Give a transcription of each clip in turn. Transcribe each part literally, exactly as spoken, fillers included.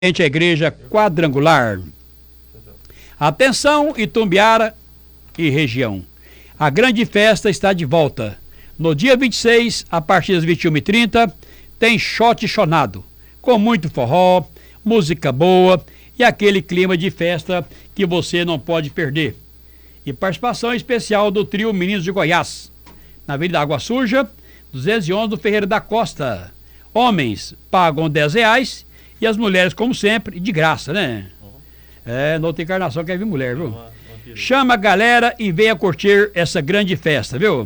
a igreja quadrangular. Atenção, Itumbiara e região. A grande festa está de volta. No dia vinte e seis, a partir das vinte e uma e trinta, tem shot chonado, com muito forró, música boa e aquele clima de festa que você não pode perder. E participação especial do trio Meninos de Goiás, na Avenida Água Suja, duzentos e onze do Ferreira da Costa. Homens pagam dez reais e as mulheres, como sempre, de graça, né? É, não tem encarnação, quer vir mulher, viu? Chama a galera e venha curtir essa grande festa, viu?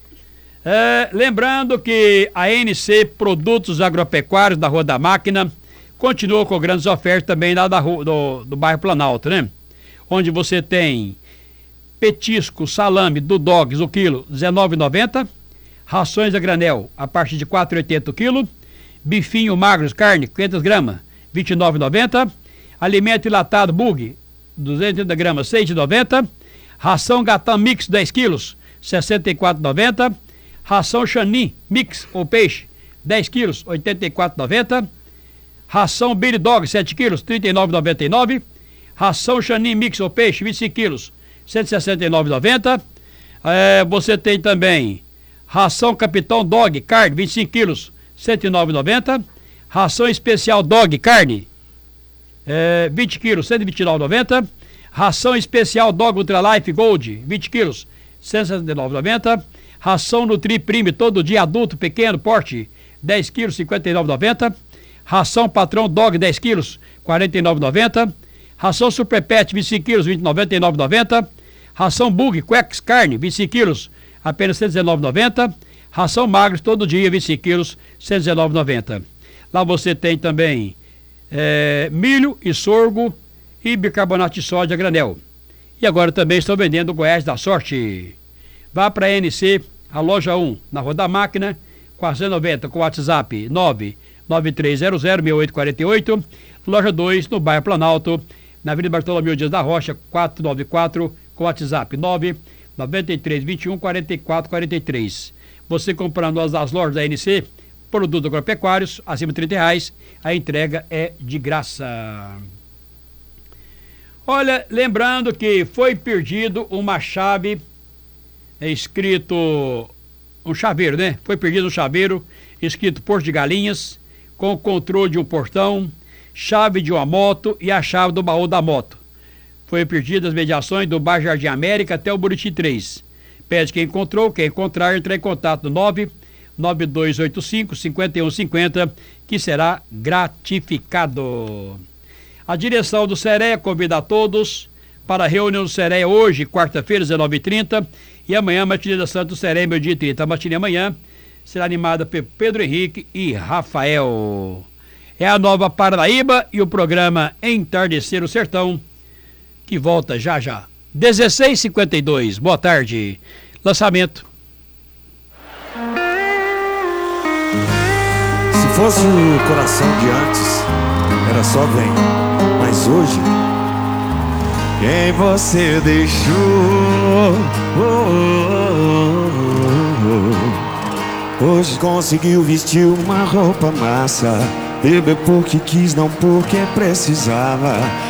É, lembrando que a N C Produtos Agropecuários da Rua da Máquina continua com grandes ofertas também lá da rua, do, do bairro Planalto, né? Onde você tem petisco, salame do Dogs, o quilo, dezenove reais e noventa centavos. Rações a granel, a partir de quatro reais e oitenta centavos o quilo. Bifinho magros, carne, quinhentas gramas, vinte e nove reais e noventa centavos. Alimento enlatado Bug, duzentas e oitenta gramas, seis reais e noventa centavos. Ração Gatão Mix, dez quilos, sessenta e quatro reais e noventa centavos. Ração Xanin Mix ou peixe, dez quilos, oitenta e quatro reais e noventa centavos. Ração Billy Dog, sete quilos, trinta e nove reais e noventa e nove centavos. Ração Xanin Mix ou peixe, vinte e cinco quilos, cento e sessenta e nove reais e noventa centavos. É, você tem também ração Capitão Dog, carne, vinte e cinco quilos, cento e nove reais e noventa centavos. Ração Especial Dog, carne, é, vinte quilos, cento e vinte e nove reais e noventa centavos. Ração Especial Dog Ultra Life Gold, vinte quilos, cento e sessenta e nove reais e noventa centavos. Ração Nutri Prime, todo dia adulto, pequeno, porte, dez quilos, cinquenta e nove reais e noventa centavos. Ração Patrão Dog, dez quilos, quarenta e nove reais e noventa centavos. Ração Super Pet, vinte e cinco quilos, noventa e nove reais e noventa centavos. Ração Bug, Quex, carne, vinte e cinco quilos, apenas cento e dezenove reais e noventa centavos. Ração Magros, todo dia, vinte e cinco quilos, cento e dezenove reais e noventa centavos. Lá você tem também é, milho e sorgo e bicarbonato de sódio a granel. E agora também estão vendendo o Goiás da Sorte. Vá para a N C, a loja um, na Rua da Máquina, quatrocentos e noventa, com o WhatsApp nove nove três zero zero seis oito quatro oito. Loja dois, no bairro Planalto, na Avenida Bartolomeu Dias da Rocha, quatrocentos e noventa e quatro, com o WhatsApp nove nove três dois um quatro quatro quatro três. Você comprando as lojas da N C, produtos agropecuários, acima de trinta reais, a entrega é de graça. Olha, lembrando que foi perdido uma chave, é escrito, um chaveiro, né? Foi perdido um chaveiro, escrito Porto de Galinhas, com o controle de um portão, chave de uma moto e a chave do baú da moto. Foi perdida as mediações do bairro Jardim América até o Buriti três. Pede quem encontrou, quem encontrar, entre em contato no nove nove dois oito cinco, cinco um cinco zero, que será gratificado. A direção do Sereia convida a todos para a reunião do Sereia hoje, quarta-feira, dezenove e trinta, e amanhã, a matinê da Santa do Sereia, meio-dia e trinta. A matinê amanhã será animada por Pedro Henrique e Rafael. É a Nova Paranaíba e o programa Entardecer o Sertão, que volta já já. dezesseis e cinquenta e dois, boa tarde. Lançamento. Se fosse o coração de antes, era só vem. Mas hoje, quem você deixou? Hoje conseguiu vestir uma roupa massa, beber porque quis, não porque precisava.